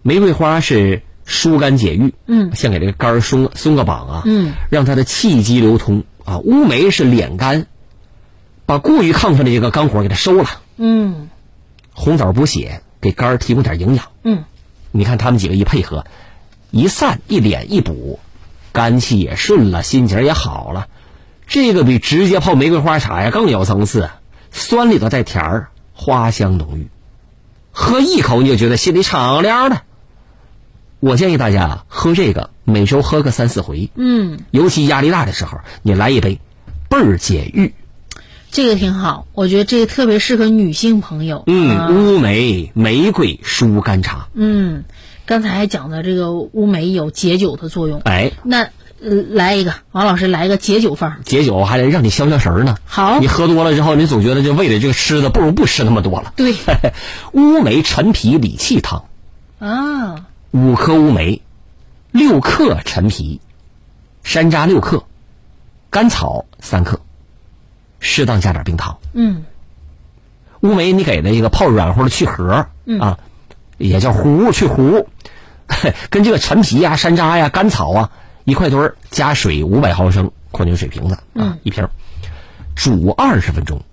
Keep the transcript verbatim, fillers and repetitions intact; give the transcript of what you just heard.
玫瑰花是疏肝解郁， 嗯， 先给这个肝松松个绑啊， 嗯， 让它的气机流通啊。乌梅是敛肝，把过于亢奋的这个肝火给它收了， 嗯， 红枣补血，给肝提供点营养， 嗯， 你看他们几个一配合，一散一敛一补，肝气也顺了，心情也好了。这个比直接泡玫瑰花茶呀更有层次，酸里头带甜儿，花香浓郁，喝一口你就觉得心里敞亮的。我建议大家啊，喝这个每周喝个三四回， 嗯， 尤其压力大的时候，你来一杯，倍儿解郁。 这个挺好，我觉得这个特别适合女性朋友。 嗯， 啊、 乌梅、玫瑰疏肝茶。 嗯，刚才还讲的这个乌梅有解酒的作用。 哎， 那、呃、来一个，王老师来一个解酒方。 解酒还得让你消消神呢。 好， 你喝多了之后，你总觉得这胃里这个吃的不如不吃那么多了。 对， 乌梅陈皮理气汤啊， 五克乌梅，六克陈皮，山楂六克，甘草三克，适当加点冰糖。 嗯， 乌梅你给的一个泡软乎的去核、 嗯、 啊，也叫糊去糊，跟这个陈皮呀、山楂呀、甘草啊一块堆儿，加水五百毫升矿泉水瓶子啊、 嗯、 一瓶，煮二十分钟，